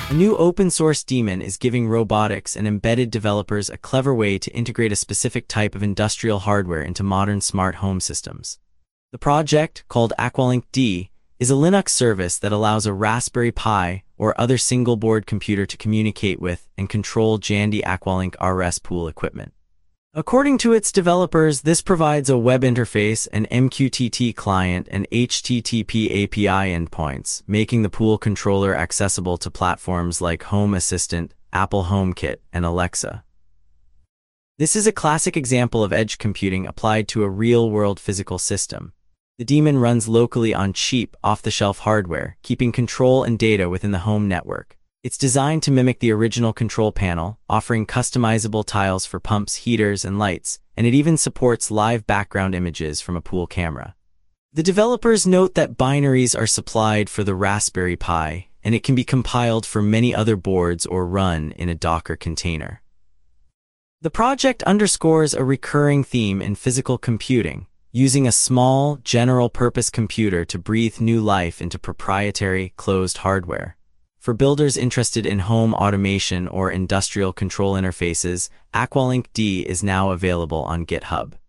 A new open-source daemon is giving robotics and embedded developers a clever way to integrate a specific type of industrial hardware into modern smart home systems. The project, called Aqualink D, is a Linux service that allows a Raspberry Pi or other single-board computer to communicate with and control Jandy Aqualink RS pool equipment. According to its developers, this provides a web interface, an MQTT client, and HTTP API endpoints, making the pool controller accessible to platforms like Home Assistant, Apple HomeKit, and Alexa. This is a classic example of edge computing applied to a real-world physical system. The daemon runs locally on cheap, off-the-shelf hardware, keeping control and data within the home network. It's designed to mimic the original control panel, offering customizable tiles for pumps, heaters, and lights, and it even supports live background images from a pool camera. The developers note that binaries are supplied for the Raspberry Pi, and it can be compiled for many other boards or run in a Docker container. The project underscores a recurring theme in physical computing, using a small, general-purpose computer to breathe new life into proprietary, closed hardware. For builders interested in home automation or industrial control interfaces, Aqualink D is now available on GitHub.